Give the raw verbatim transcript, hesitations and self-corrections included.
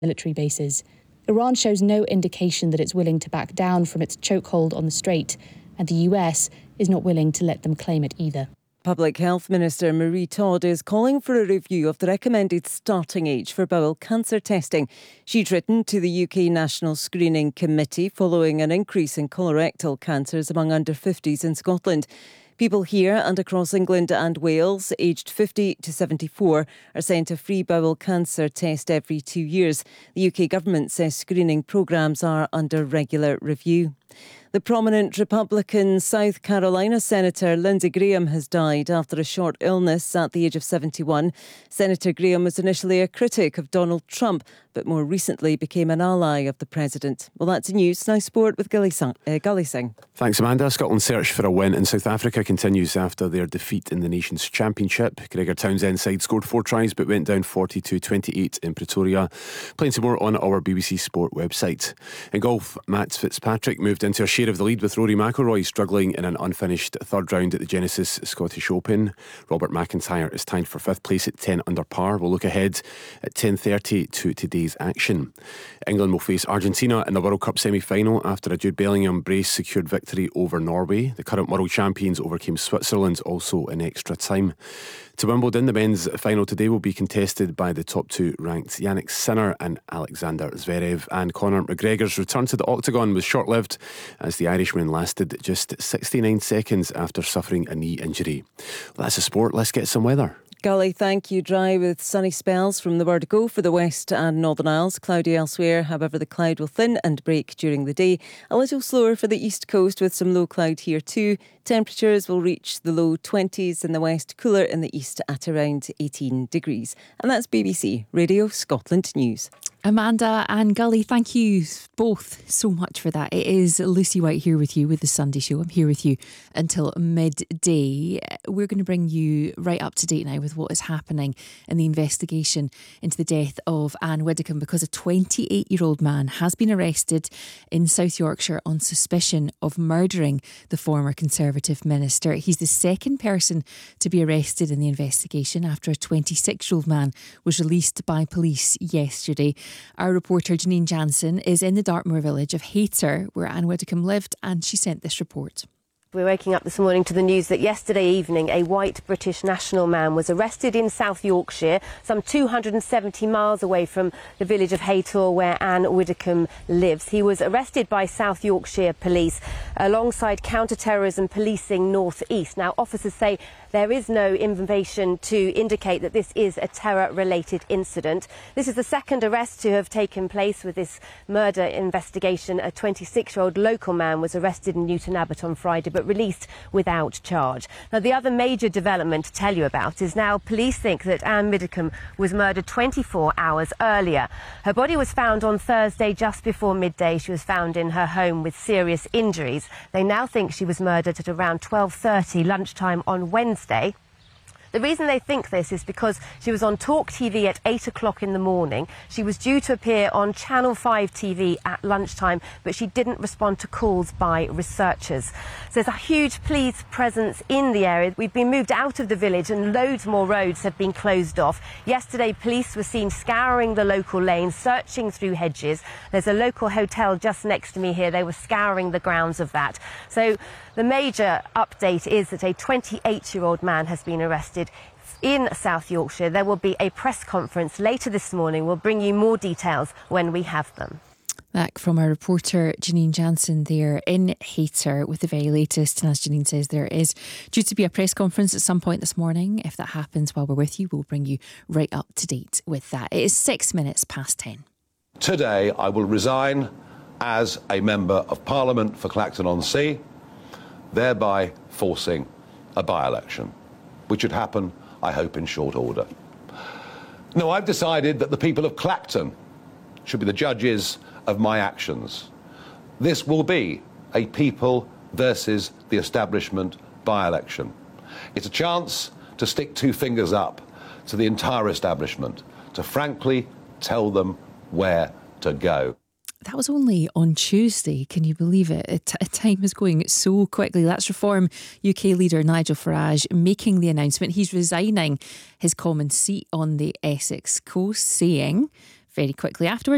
military bases. Iran shows no indication that it's willing to back down from its chokehold on the strait, and the U S is not willing to let them claim it either. Public Health Minister Marie Todd is calling for a review of the recommended starting age for bowel cancer testing. She'd written to the U K National Screening Committee following an increase in colorectal cancers among under fifties in Scotland. People here and across England and Wales, aged fifty to seventy-four, are sent a free bowel cancer test every two years. The U K government says screening programmes are under regular review. The prominent Republican South Carolina Senator Lindsey Graham has died after a short illness at the age of seventy-one. Senator Graham was initially a critic of Donald Trump, but more recently became an ally of the president. Well, that's news. Now sport with Gully Singh. Uh, Gully Singh. Thanks, Amanda. Scotland's search for a win in South Africa continues after their defeat in the Nations Championship. Gregor Townsend's side scored four tries but went down forty-two twenty-eight in Pretoria. Plenty more on our B B C Sport website. In golf, Matt Fitzpatrick moved into a share of the lead with Rory McIlroy struggling in an unfinished third round at the Genesis Scottish Open. Robert McIntyre is tied for fifth place at ten under par. We'll look ahead at ten thirty to today's action. England will face Argentina in the World Cup semi-final after a Jude Bellingham brace secured victory over Norway. The current world champions overcame Switzerland also in extra time. To Wimbledon, the men's final today will be contested by the top two ranked Yannick Sinner and Alexander Zverev. And Conor McGregor's return to the octagon was short-lived as the Irishman lasted just sixty-nine seconds after suffering a knee injury. Well, that's the sport. Let's get some weather. Gully, thank you. Dry with sunny spells from the word go for the West and Northern Isles. Cloudy elsewhere, however the cloud will thin and break during the day. A little slower for the east coast with some low cloud here too. Temperatures will reach the low twenties in the west, cooler in the east at around eighteen degrees. And that's B B C Radio Scotland News. Amanda and Gully, thank you both so much for that. It is Lucy White here with you with the Sunday Show. I'm here with you until midday. We're going to bring you right up to date now with what is happening in the investigation into the death of Anne Widdecombe, because a twenty-eight-year-old man has been arrested in South Yorkshire on suspicion of murdering the former Conservative minister. He's the second person to be arrested in the investigation after a twenty-six-year-old man was released by police yesterday. Our reporter Janine Jansen is in the Dartmoor village of Hayter, where Anne Widdecombe lived, and she sent this report. We're waking up this morning to the news that yesterday evening a white British national man was arrested in South Yorkshire, some two hundred seventy miles away from the village of Haytor where Anne Widdecombe lives. He was arrested by South Yorkshire police alongside counter-terrorism policing North East. Now, officers say there is no information to indicate that this is a terror-related incident. This is the second arrest to have taken place with this murder investigation. A twenty-six-year-old local man was arrested in Newton Abbot on Friday, but released without charge. Now, the other major development to tell you about is now police think that Anne Widdecombe was murdered twenty-four hours earlier. Her body was found on Thursday just before midday. She was found in her home with serious injuries. They now think she was murdered at around twelve thirty lunchtime on Wednesday. The reason they think this is because she was on Talk T V at eight o'clock in the morning. She was due to appear on Channel five T V at lunchtime, but she didn't respond to calls by researchers. So there's a huge police presence in the area. We've been moved out of the village and loads more roads have been closed off. Yesterday, police were seen scouring the local lanes, searching through hedges. There's a local hotel just next to me here. They were scouring the grounds of that. So the major update is that a twenty-eight-year-old man has been arrested in South Yorkshire. There will be a press conference later this morning. We'll bring you more details when we have them. Back from our reporter Janine Jansen there in Hayter with the very latest. And as Janine says, there is due to be a press conference at some point this morning. If that happens while we're with you, we'll bring you right up to date with that. It is six minutes past ten. Today I will resign as a Member of Parliament for Clacton-on-Sea, thereby forcing a by-election, which would happen, I hope, in short order. No, I've decided that the people of Clacton should be the judges of my actions. This will be a people versus the establishment by-election. It's a chance to stick two fingers up to the entire establishment, to frankly tell them where to go. That was only on Tuesday. Can you believe it? it? Time is going so quickly. That's Reform U K leader Nigel Farage making the announcement. He's resigning his common seat on the Essex coast, saying very quickly afterwards,